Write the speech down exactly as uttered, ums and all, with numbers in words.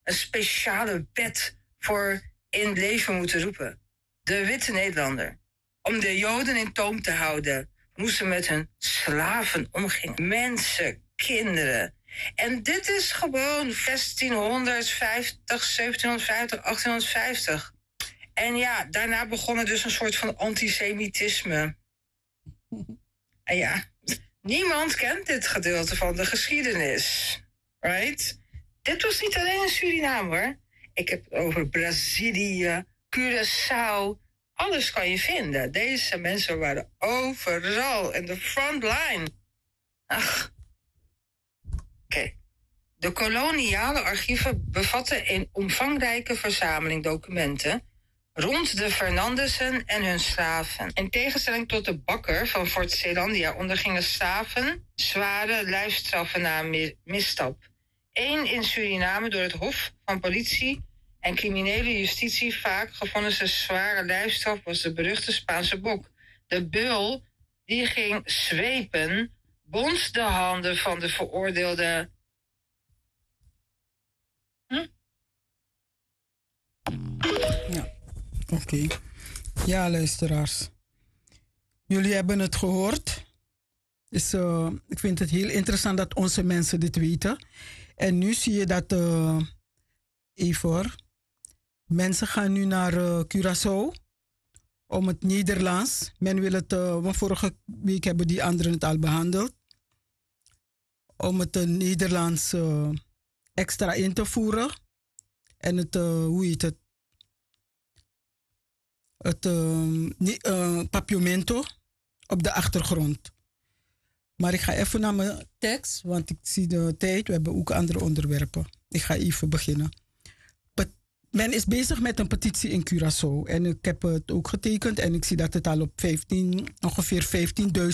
een speciale wet voor in leven moeten roepen. De witte Nederlander. Om de Joden in toom te houden, hoe ze met hun slaven omgingen. Mensen, kinderen. En dit is gewoon zestienhonderdvijftig, zeventienhonderdvijftig, achttienhonderdvijftig. En ja, daarna begon er dus een soort van antisemitisme. En ja, niemand kent dit gedeelte van de geschiedenis. Right? Dit was niet alleen in Suriname, hoor. Ik heb het over Brazilië, Curaçao. Alles kan je vinden. Deze mensen waren overal in de frontline. Ach. Oké. Okay. De koloniale archieven bevatten een omvangrijke verzameling documenten rond de Fernandesen en hun slaven. In tegenstelling tot de bakker van Fort Zeelandia ondergingen slaven zware lijfstraffen na een misstap. Eén in Suriname door het Hof van Politie en criminele justitie vaak gevonniste zware lijfstraf was de beruchte Spaanse bok. De beul die ging zwepen, bond de handen van de veroordeelde. Hm? Ja, oké. Okay. Ja, luisteraars. Jullie hebben het gehoord. Dus, uh, ik vind het heel interessant dat onze mensen dit weten. En nu zie je dat, uh, even hoor, mensen gaan nu naar uh, Curaçao om het Nederlands. Men wil het, uh, want vorige week hebben die anderen het al behandeld, om het uh, Nederlands uh, extra in te voeren. En het, uh, hoe heet het, het uh, uh, papiamento op de achtergrond. Maar ik ga even naar mijn tekst, want ik zie de tijd. We hebben ook andere onderwerpen. Ik ga even beginnen. Pet- Men is bezig met een petitie in Curaçao. En ik heb het ook getekend. En ik zie dat het al op vijftien, ongeveer vijftienduizend